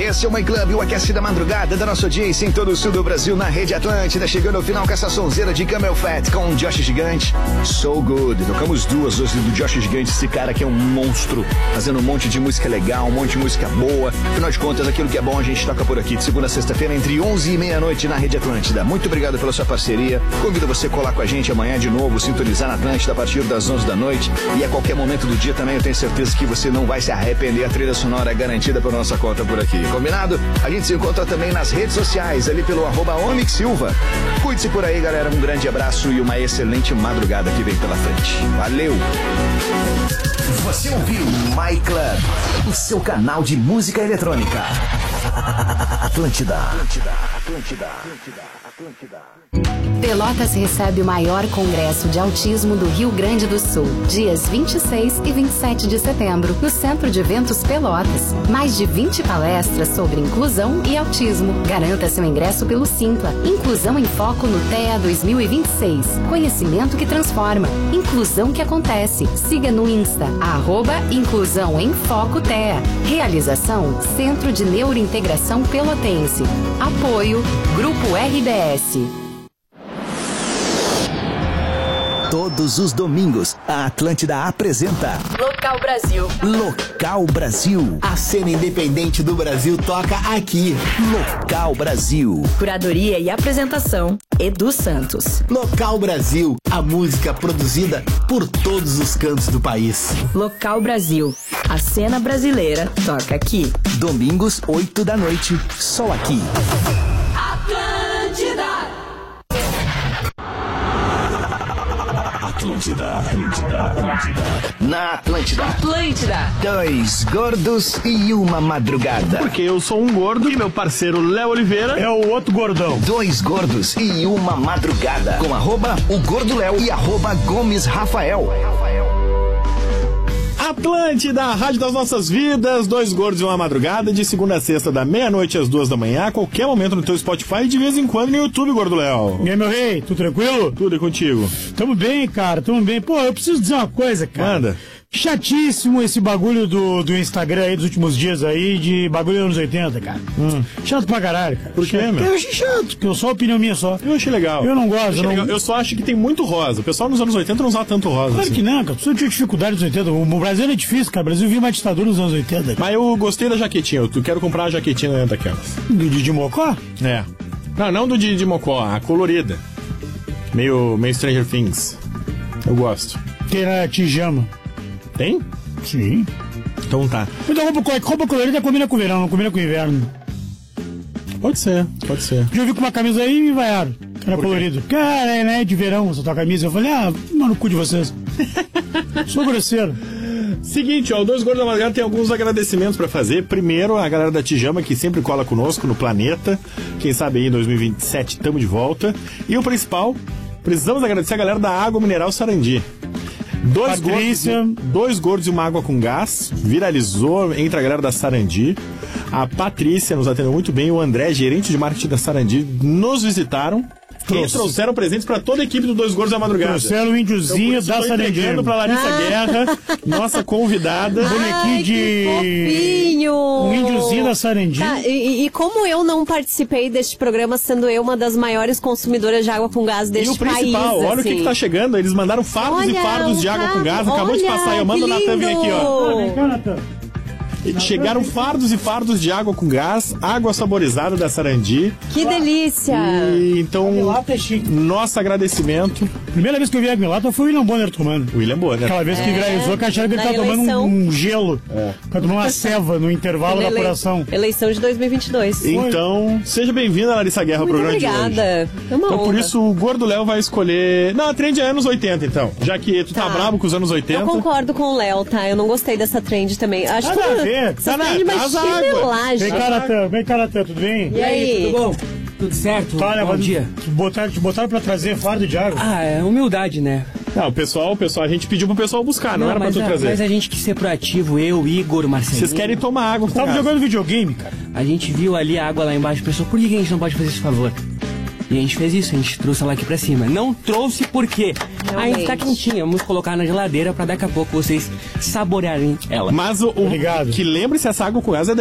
Esse é o My Club, o aquece da madrugada da nossa audiência em todo o sul do Brasil, na Rede Atlântida. Chegando ao final com essa sonzeira de Camel Fat com o Josh Gigante. So Good. Tocamos duas hoje do Josh Gigante. Esse cara que é um monstro, fazendo um monte de música legal, um monte de música boa. Afinal de contas, aquilo que é bom a gente toca por aqui de segunda a sexta-feira, entre 11 e meia-noite na Rede Atlântida. Muito obrigado pela sua parceria. Convido você a colar com a gente amanhã de novo, sintonizar na Atlântida a partir das 11 da noite. E a qualquer momento do dia também eu tenho certeza que você não vai se arrepender. A trilha sonora é garantida por nossa conta por aqui. Combinado? A gente se encontra também nas redes sociais, ali pelo @Onyx Silva. Cuide-se por aí, galera. Um grande abraço e uma excelente madrugada que vem pela frente. Valeu! Você ouviu My Club, o seu canal de música eletrônica. Atlântida. Pelotas recebe o maior congresso de autismo do Rio Grande do Sul, dias 26 e 27 de setembro, no Centro de Eventos Pelotas. Mais de 20 palestras sobre inclusão e autismo. Garanta seu ingresso pelo Simpla. Inclusão em Foco no TEA 2026. Conhecimento que transforma. Inclusão que acontece. Siga no Insta, @Inclusão em Foco TEA. Realização, Centro de Neurointegração Pelotense. Apoio, Grupo RBS. Todos os domingos, a Atlântida apresenta Local Brasil. Local Brasil. A cena independente do Brasil toca aqui. Local Brasil. Curadoria e apresentação, Edu Santos. Local Brasil. A música produzida por todos os cantos do país. Local Brasil. A cena brasileira toca aqui. Domingos, 8 da noite. Só aqui. Na Atlântida. Dois gordos e uma madrugada. Porque eu sou um gordo e meu parceiro Léo Oliveira é o outro gordão. Dois gordos e uma madrugada. Com @o Gordo Léo e @Gomes Rafael. Atlântida, a rádio das nossas vidas, dois gordos e uma madrugada, de segunda a sexta, da meia-noite às 2 da manhã, a qualquer momento no teu Spotify e de vez em quando no YouTube, Gordo Léo. E aí, meu rei, tudo tranquilo? Tudo é contigo. Tamo bem, cara, tamo bem. Pô, eu preciso dizer uma coisa, cara. Manda. Chatíssimo esse bagulho do Instagram aí dos últimos dias aí, de bagulho dos anos 80, cara. Chato pra caralho, cara. Por quê, meu? Eu achei chato, que eu só opinião minha só. Eu achei legal. Eu não gosto, Legal. Eu só acho que tem muito rosa. O pessoal nos anos 80 não usava tanto rosa. Claro assim. que não, cara. Você tinha dificuldade nos 80. O Brasil é difícil, cara. O Brasil viu uma ditadura nos anos 80. Cara. Mas eu gostei da jaquetinha. Eu quero comprar uma jaquetinha daquelas. De Mocó? É. Não do de Mocó, a colorida. Meio Stranger Things. Eu gosto. Tem na Tijama. Tem? Sim. Então tá. Então roupa colorida combina com o verão, não combina com o inverno. Pode ser. Já vi com uma camisa aí e me vaiaram. Era colorido. Cara, né, de verão essa tua camisa. Eu falei, mano, cu de vocês. Sou grosseiro. Seguinte, ó, o Dois Gordos da Madrugada tem alguns agradecimentos pra fazer. Primeiro, a galera da Tijama, que sempre cola conosco no Planeta. Quem sabe aí em 2027 tamo de volta. E o principal, precisamos agradecer a galera da Água Mineral Sarandi. Dois gordos e uma água com gás. Viralizou entre a galera da Sarandi. A Patrícia nos atendeu muito bem. O André, gerente de marketing da Sarandi, nos visitaram. E trouxeram presentes pra toda a equipe do Dois Gordos da Madrugada. Trouxeram o índiozinho da Sarandi. Pra Larissa Guerra, nossa convidada. Bonequinho de... Fofinho! Um índiozinho da Sarandi. Tá, e como eu não participei deste programa, sendo eu uma das maiores consumidoras de água com gás deste país. E o principal, olha assim. o que tá chegando. Eles mandaram fardos e fardos de água com gás. Acabou de passar aí. Eu mando o Natan vir aqui, ó. Vem cá, Natan. Chegaram fardos e fardos de água com gás, água saborizada da Sarandi. Que delícia! E então, Lata é chique. nosso agradecimento. Primeira vez que eu vi água em lata foi o William Bonner tomando. William Bonner. Aquela vez que viralizou, que acharam que ele na tava tomando eleição. um gelo. Pra tomar uma ceva no intervalo da apuração. Eleição de 2022. Então, seja bem-vinda, Larissa Guerra, ao Muito programa de hoje. obrigada. É uma Então, por honra. isso, o Gordo Léo vai escolher... Não, a trend é anos 80, então. Já que tu tá brabo com os anos 80. Eu concordo com o Léo, tá? Eu não gostei dessa trend também. Acho Nada que a ver. essa Tá trend mais traz a água. chinelagem. Vem, Karatã, tudo bem? E aí? Tudo bom? Tudo certo? Tá, Bom dia. Te botaram pra trazer fardo de água? Ah, é humildade, né? Não, o pessoal, a gente pediu pro pessoal buscar, não era pra tu trazer. Mas a gente quis ser proativo, eu, Igor, Marcelinho. Vocês querem tomar água com Tava gás. jogando videogame, cara. A gente viu ali a água lá embaixo e pensou, por que a gente não pode fazer esse favor? E a gente fez isso, a gente trouxe ela aqui pra cima. Não trouxe por quê? Ainda tá quentinha, vamos colocar na geladeira pra daqui a pouco vocês saborearem ela. Mas Obrigado. que lembre-se, essa água com gás é